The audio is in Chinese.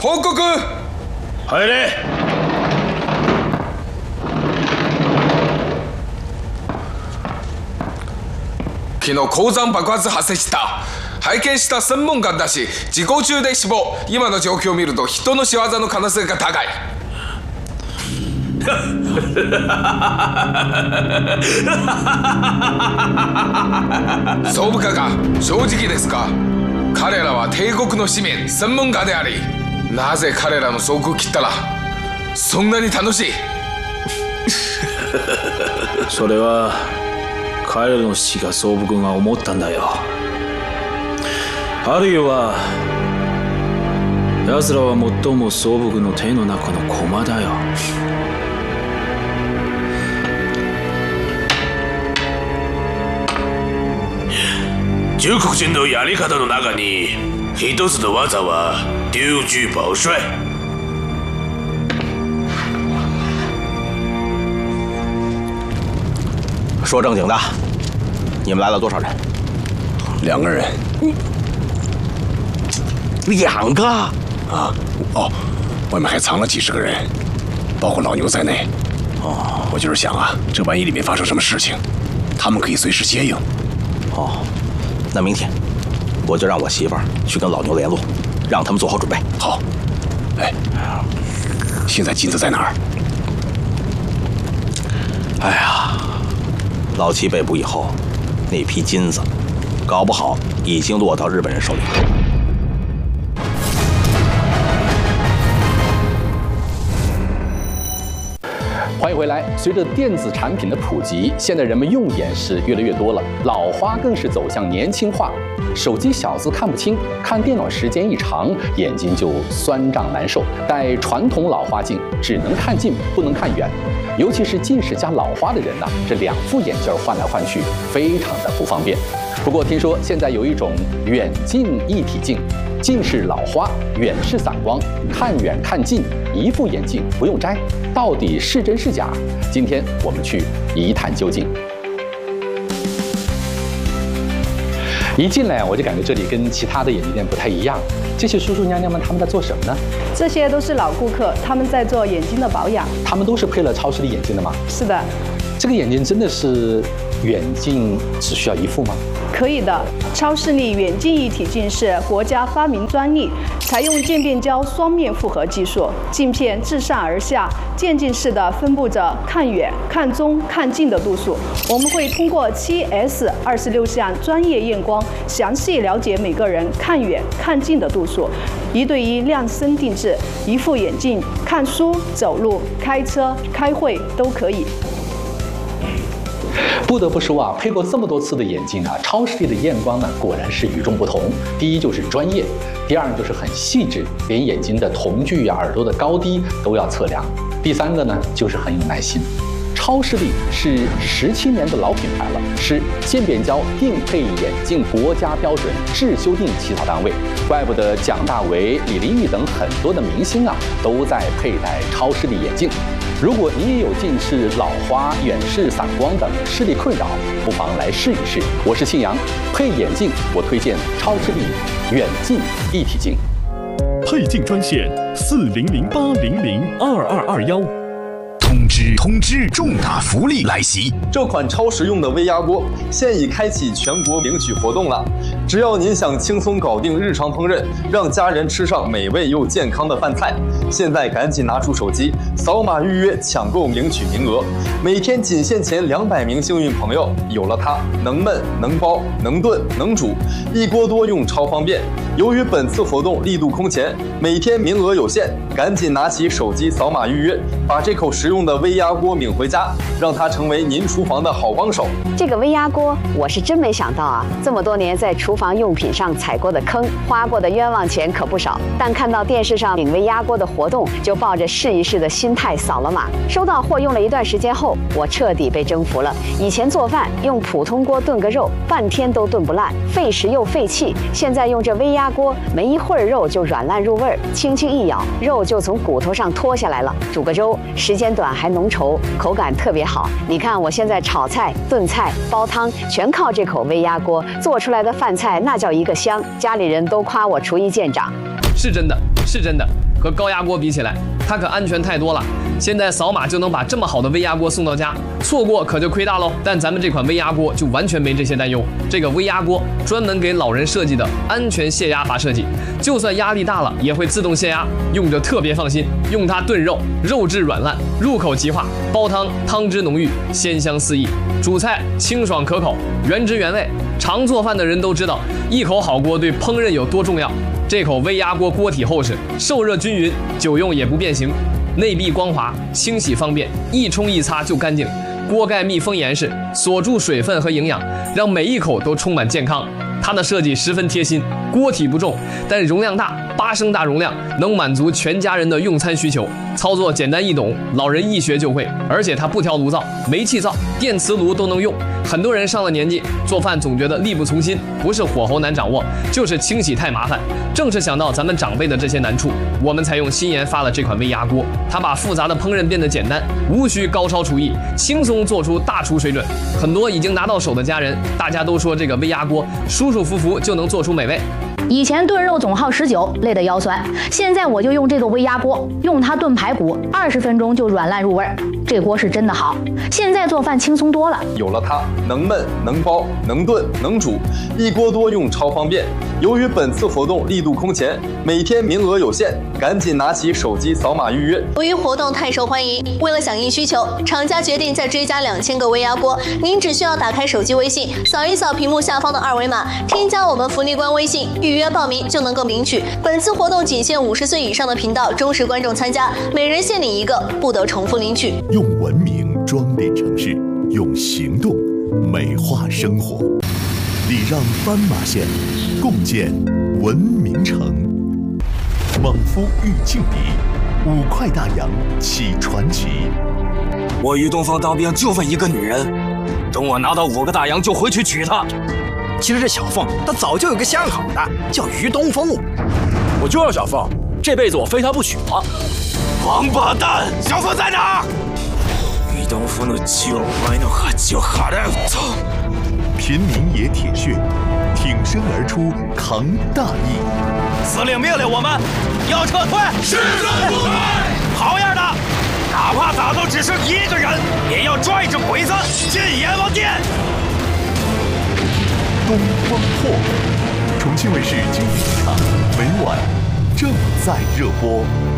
報告。 入れ。 昨日鉱山爆発発生した。拝見した専門家だし、事故中で死亡。今の状況を見ると人の仕業の可能性が高い。総務課が正直ですか？彼らは帝国の市民、専門家であり、なぜ彼らの走行を切ったらそんなに楽しい？ それは彼らの死が総武軍が思ったんだよ。あるいは奴らは最も総武軍の手の中の駒だよ。中国人のやり方の中に一つの技は丢车保帅。 说正经的，你们来了多少人 ？2个人。 2个？啊？ 哦，外面还藏了几十个人，包括老牛在内。哦，我就是想啊，这万一里面发生什么事情，他们可以随时接应。 哦，那明天我就让我媳妇儿去跟老牛联络，让他们做好准备。 好。哎，现在金子在哪儿？ 哎呀，老七被捕以后，那批金子，搞不好已经落到日本人手里了。 欢迎回来。随着电子产品的普及，现在人们用眼是越来越多了，老花更是走向年轻化。手机小字看不清，看电脑时间一长，眼睛就酸胀难受。戴传统老花镜只能看近，不能看远。尤其是近视加老花的人呢，这2副眼镜换来换去，非常的不方便。不过听说现在有一种远近一体镜，近视老花，远视散光，看远看近，一副眼镜不用摘，到底是真是假？今天我们去一探究竟。一进来我就感觉这里跟其他的眼镜店不太一样，这些叔叔娘娘们他们在做什么呢？ 这些都是老顾客，他们在做眼睛的保养。 他们都是配了超视力眼镜的吗？ 是的。 这个眼镜真的是远近只需要一副吗？ 可以的，超视力远近一体镜是国家发明专利，采用渐变胶双面复合技术，镜片自上而下渐进式的分布着看远、看中、看近的度数。我们会通过7S26项专业验光，详细了解每个人看远、看近的度数，1对1量身定制，一副眼镜看书、走路、开车、开会都可以。 不得不说啊，配过这么多次的眼镜啊，超视力的验光呢，果然是与众不同。第一就是专业，第二就是很细致，连眼睛的瞳距啊、耳朵的高低都要测量。第三个呢，就是很有耐心。超视力是17年的老品牌了，是渐变胶定配眼镜国家标准质修订起草单位，怪不得蒋大为、李林毅等很多的明星啊都在佩戴超视力眼镜。如果你也有近视、老花、远视、散光等视力困扰，不妨来试一试。我是庆阳，配眼镜我推荐超视力远近一体镜。 配镜专线4008002221。 通知！重大福利来袭！ 这款超实用的微压锅现已开启全国领取活动了。只要您想轻松搞定日常烹饪，让家人吃上美味又健康的饭菜，现在赶紧拿出手机，扫码预约抢购领取名额。每天仅限前200名幸运朋友，有了它，能焖能包能炖能煮，一锅多用超方便。由于本次活动力度空前，每天名额有限，赶紧拿起手机扫码预约，把这口实用的微压锅领回家，让它成为您厨房的好帮手。 这个微压锅，我是真没想到啊！这么多年在厨房用品上踩过的坑，花过的冤枉钱可不少。但看到电视上领微压锅的活动，就抱着试一试的心态扫了码。收到货用了一段时间后，我彻底被征服了。以前做饭用普通锅炖个肉，半天都炖不烂，费时又费气。现在用这微压锅，没一会儿肉就软烂入味儿，轻轻一咬，肉就从骨头上脱下来了。煮个粥，时间短还浓稠，口感特别好。你看我现在炒菜、炖菜、煲汤，全靠这口微压锅做出来的饭菜，那叫一个香，家里人都夸我厨艺见长。 是真的，是真的。和高压锅比起来，它可安全太多了。现在扫码就能把这么好的微压锅送到家，错过可就亏大喽。但咱们这款微压锅就完全没这些担忧。这个微压锅专门给老人设计的安全泄压阀设计，就算压力大了也会自动泄压，用着特别放心。用它炖肉，肉质软烂，入口即化；煲汤，汤汁浓郁，鲜香四溢；煮菜清爽可口，原汁原味。常做饭的人都知道，一口好锅对烹饪有多重要。这口微压锅锅体厚实，受热均匀，久用也不变形，内壁光滑，清洗方便，一冲一擦就干净。锅盖密封严实，锁住水分和营养，让每一口都充满健康。它的设计十分贴心，锅体不重，但容量大，8升大容量，能满足全家人的用餐需求。操作简单易懂，老人一学就会。而且它不调炉灶，煤气灶、电磁炉都能用。很多人上了年纪，做饭总觉得力不从心，不是火候难掌握，就是清洗太麻烦。正是想到咱们长辈的这些难处，我们才用新研发了这款微压锅。它把复杂的烹饪变得简单，无需高超厨艺，轻松做出大厨水准。很多已经拿到手的家人，大家都说这个微压锅舒舒服服就能做出美味。 以前炖肉总耗10久，累得腰酸。现在我就用这个微压锅，用它炖排骨，20分钟就软烂入味儿。这锅是真的好，现在做饭轻松多了。 有了它，能焖、能煲、能炖、能煮，一锅多用超方便。由于本次活动力度空前，每天名额有限，赶紧拿起手机扫码预约。 由于活动太受欢迎，为了响应需求，厂家决定再追加2000个微压锅。您只需要打开手机微信，扫一扫屏幕下方的2维码，添加我们福利官微信，预约报名就能够领取。本次活动仅限50岁以上的频道忠实观众参加，每人限领1个，不得重复领取。 用文明装点城市，用行动美化生活。礼让斑马线，共建文明城。猛夫遇劲敌，5块大洋起传奇。 我于东方当兵就为一个女人，等我拿到5个大洋就回去娶她。 其实这小凤她早就有个相好的，叫于东风。 我就要小凤，这辈子我非她不娶了。王八蛋，小凤在哪？于东风的酒，我能喝酒喝的走。 平民野铁血，挺身而出扛大义。 司令命令我们要撤退，是人不退。好样的，哪怕打到只剩1个人，也要拽着鬼子进阎王殿。 东方破，重庆卫视经典一场，每晚正在热播。